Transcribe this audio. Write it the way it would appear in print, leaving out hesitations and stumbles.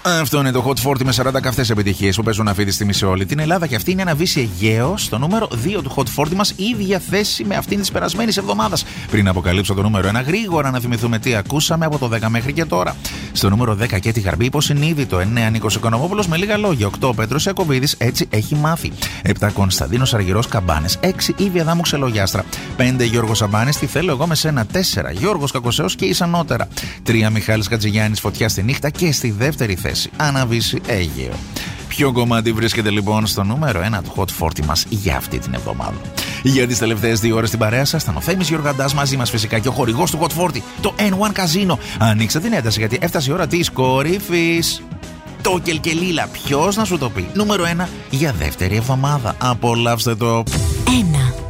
Αυτό είναι το Hot 40 με 40 καυτές επιτυχίες που παίζουν αυτή τη στιγμή σε όλη την Ελλάδα. Και αυτή είναι ένα Avicii Αιγαίο στο νούμερο 2 του Hot 40 μας, ίδια θέση με αυτήν της περασμένης εβδομάδας. Πριν αποκαλύψω το νούμερο 1, γρήγορα να θυμηθούμε τι ακούσαμε από το 10 μέχρι και τώρα. Στο νούμερο 10 και τη Γαρμπή, υποσυνείδητο. 9 Νίκος Οικονομόπουλος με λίγα λόγια. 8 Πέτρος Ιακωβίδης, έτσι έχει μάθει. 7 Κωνσταντίνος Αργυρός Καμπάνες. 6 Ήβια Δάμου Ξελογιάστρα. 5 Γιώργος Σαμπάνης, τι θέλω εγώ με σένα. 4 Γιώργος Κακοσέος και Ισανότερα. 3 Μιχάλης Χατζηγιάννης, Φωτιά στη νύχτα. Και στη δεύτερη θέση ένα Avicii Αιγαίο. Ποιο κομμάτι βρίσκεται λοιπόν στο νούμερο 1 του Hot 40 μας για αυτή την εβδομάδα? Για τις τελευταίες 2 ώρες στην παρέα σας ήταν ο Θέμης Γιοργαντάς, μαζί μας φυσικά και ο χορηγός του Hot 40, το N1 Casino. Ανοίξτε την ένταση γιατί έφτασε η ώρα της κορυφής. Το Κελκελίλα, ποιος να σου το πει? Νούμερο 1 για δεύτερη εβδομάδα. Απολαύστε το. 1.